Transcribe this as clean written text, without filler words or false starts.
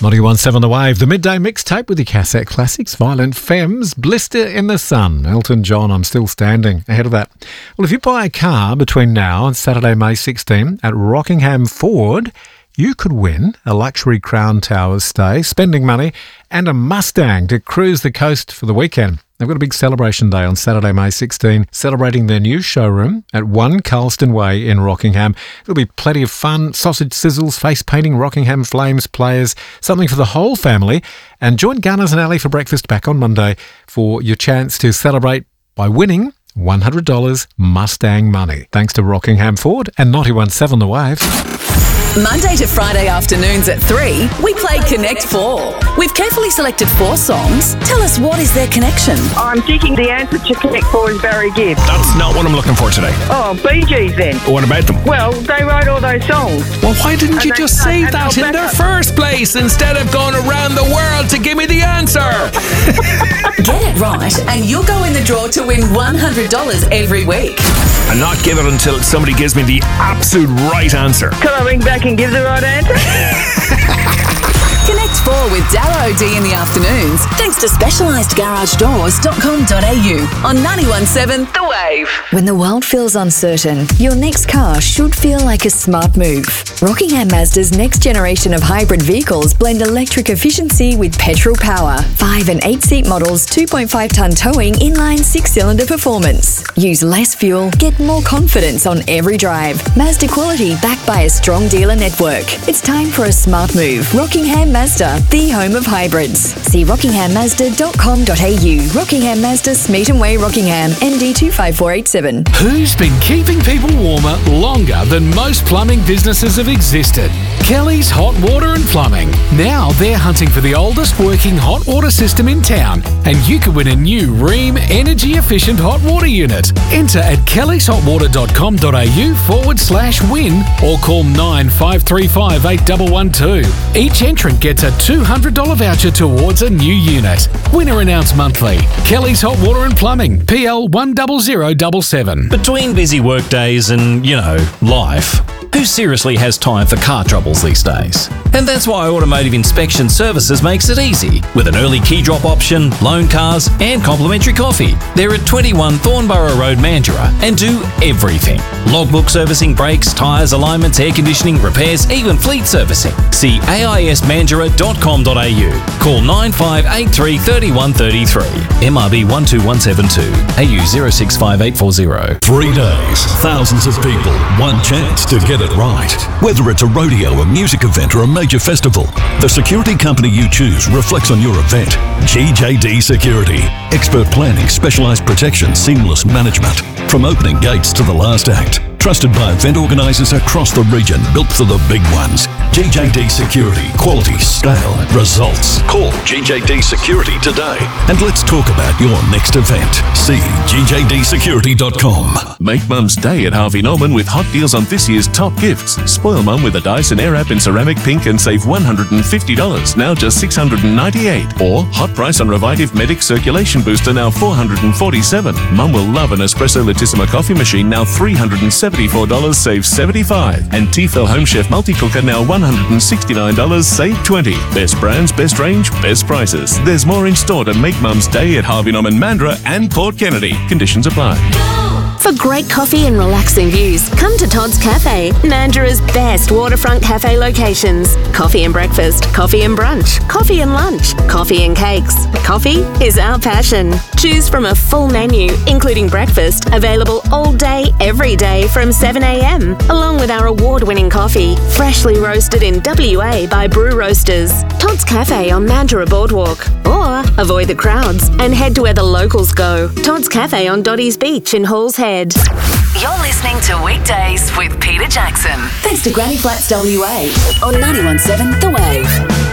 91.7 The Wave, the midday mixtape with the cassette classics, Violent Femmes, Blister in the Sun, Elton John, I'm Still Standing, ahead of that. Well, if you buy a car between now and Saturday, May 16 at Rockingham Ford, you could win a luxury Crown Towers stay, spending money, and a Mustang to cruise the coast for the weekend. They've got a big celebration day on Saturday, May 16, celebrating their new showroom at 1 Carlston Way in Rockingham. There'll be plenty of fun, sausage sizzles, face painting, Rockingham Flames players, something for the whole family. And join Gunners and Ali for breakfast back on Monday for your chance to celebrate by winning $100 Mustang money. Thanks to Rockingham Ford and 91.7 The Wave. Monday to Friday afternoons at 3, we play Connect 4. We've carefully selected 4 songs. Tell us, what is their connection? I'm thinking the answer to Connect 4 is Barry Gibb. That's not what I'm looking for today. Oh, Bee Gees then. What about them? Well, they wrote all those songs. Well, why didn't you just say that in the first place instead of going around the world to give me the answer? Get it right and you'll go in the draw to win $100 every week. And not give it until somebody gives me the absolute right answer. Can I ring back and give the right answer? Connect 4 with Darrow D in the afternoons, thanks to specialisedgaragedoors.com.au on 91.7 The Wave. When the world feels uncertain, your next car should feel like a smart move. Rockingham Mazda's next generation of hybrid vehicles blend electric efficiency with petrol power. 5 and 8 seat models, 2.5-ton towing, inline 6-cylinder performance. Use less fuel, get more confidence on every drive. Mazda quality backed by a strong dealer network. It's time for a smart move. Rockingham Mazda, the home of hybrids. See rockingham-mazda.com.au. Rockingham Mazda, Smeaton Way, Rockingham, ND 25487. Who's been keeping people warmer longer than most plumbing businesses have existed? Kelly's Hot Water and Plumbing. Now they're hunting for the oldest working hot water system in town, and you could win a new Rheem energy efficient hot water unit. Enter at kellys.hotwater.com.au/win or call 9535 8112. Each entrant gets a $200 voucher towards a new unit. Winner announced monthly. Kelly's Hot Water and Plumbing, PL 10077. Between busy work days and, life, who seriously has time for car troubles these days? And that's why Automotive Inspection Services makes it easy, with an early key drop option, loan cars, and complimentary coffee. They're at 21 Thornborough Road, Mandurah, and do everything. Logbook servicing, brakes, tyres, alignments, air conditioning, repairs, even fleet servicing. See aismandurah.com.au. Call 9583 3133. MRB 12172. AU 065840. 3 days, thousands of people, one chance to get it right. Whether it's a rodeo, a music event, or a major festival, the security company you choose reflects on your event. GJD Security. Expert planning, specialised protection, seamless management. From opening gates to the last act. Trusted by event organisers across the region, built for the big ones. GJD Security. Quality, scale, results. Call GJD Security today and let's talk about your next event. See gjdsecurity.com. Make Mum's Day at Harvey Norman with hot deals on this year's top gifts. Spoil Mum with a Dyson Airwrap in ceramic pink and save $150, now just $698. Or hot price on Revitive Medic Circulation Booster, now $447. Mum will love an Espresso Latissima coffee machine, now $374, save $75. And Tefal Home Chef Multi-Cooker, now $169, save $20. Best brands, best range, best prices. There's more in store to make Mum's Day at Harvey Norman, Mandurah and Port Kennedy. Conditions apply. For great coffee and relaxing views, come to Todd's Cafe, Mandurah's best waterfront cafe locations. Coffee and breakfast, coffee and brunch, coffee and lunch, coffee and cakes. Coffee is our passion. Choose from a full menu, including breakfast, available all day, every day from 7 a.m, along with our award-winning coffee, freshly roasted in WA by Brew Roasters. Todd's Cafe on Mandurah Boardwalk. Or avoid the crowds and head to where the locals go. Todd's Cafe on Dotty's Beach in Halls Head. You're listening to Weekdays with Peter Jackson. Thanks to Granny Flats WA on 91.7 The Wave.